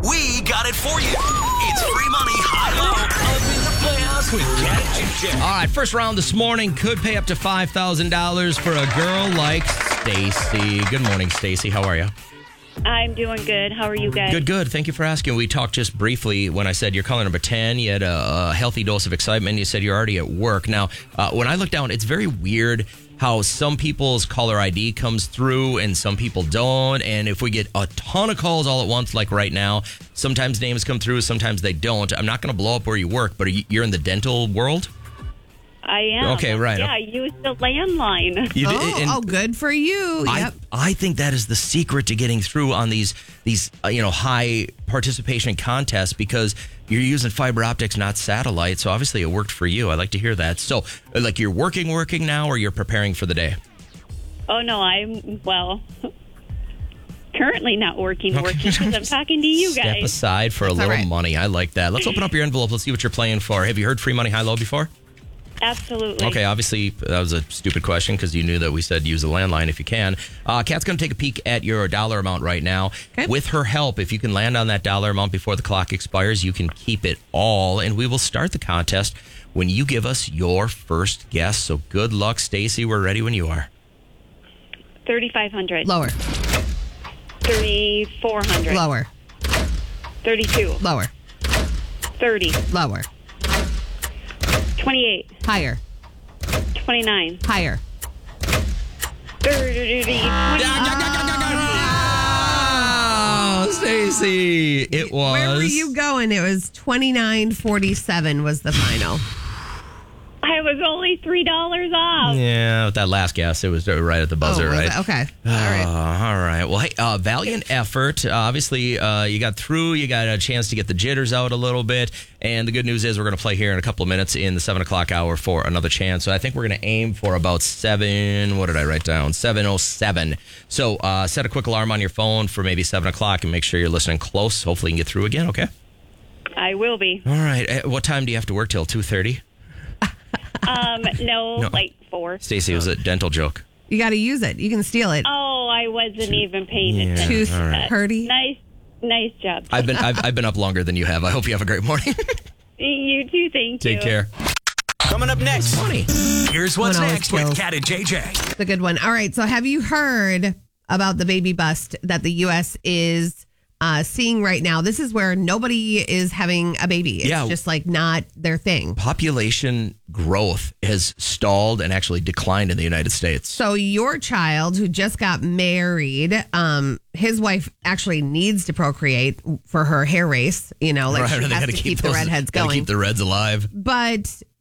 We got it for you. It's free money, high-low, up in the playoffs with Cat and Jay. All right, first round this morning could pay up to $5,000 for a girl like Stacy. Good morning, Stacy. How are you? I'm doing good. How are you guys? Good. Thank you for asking. We talked just briefly when I said you're caller number 10. You had a healthy dose of excitement. You said you're already at work. Now, when I look down, it's very weird how some people's caller ID comes through and some people don't. And if we get a ton of calls all at once, like right now, sometimes names come through, sometimes they don't. I'm not going to blow up where you work, but you're in the dental world? I am. Okay, right. Yeah, I used the landline. Good for you. Yep. I think that is the secret to getting through on these high participation contests, because you're using fiber optics, not satellite. So obviously it worked for you. I like to hear that. So like you're working now, or you're preparing for the day? Oh, no, currently not working because I'm talking to you guys. Step aside for a little money. I like that. Let's open up your envelope. Let's see what you're playing for. Have you heard free money, high-low before? Absolutely. Okay, obviously, that was a stupid question because you knew that we said use the landline if you can. Kat's going to take a peek at your dollar amount right now. Okay. With her help, if you can land on that dollar amount before the clock expires, you can keep it all, and we will start the contest when you give us your first guess. So good luck, Stacy. We're ready when you are. 3,500. Lower. 3,400. Lower. 32. Lower. 30. Lower. 28. Higher. 29. Higher. 30. Oh, Stacy, it was. Where were you going? It was 29.47 was the final. I was only $3 off. Yeah, with that last guess, it was right at the buzzer, right? Okay. All right. All right. Well, hey, valiant effort. Obviously, you got through. You got a chance to get the jitters out a little bit. And the good news is we're going to play here in a couple of minutes in the 7 o'clock hour for another chance. So I think we're going to aim for about 7:07. So set a quick alarm on your phone for maybe 7 o'clock and make sure you're listening close. Hopefully you can get through again, okay? I will be. All right. What time do you have to work till? 2:30? No, like 4. Stacy, it was a dental joke. You got to use it. You can steal it. Oh, I wasn't even paying attention. Tooth hurdy. Nice job. I've been up longer than you have. I hope you have a great morning. You too. Thank you. Take care. Coming up next, Funny. Here's what's One always next with kills. Cat and JJ. The good one. All right. So have you heard about the baby bust that the U.S. is seeing right now? This is where nobody is having a baby. It's just like not their thing. Population growth has stalled and actually declined in the United States. So your child who just got married, his wife actually needs to procreate for her hair race. You know, like she has to keep the redheads going. Keep the reds alive. But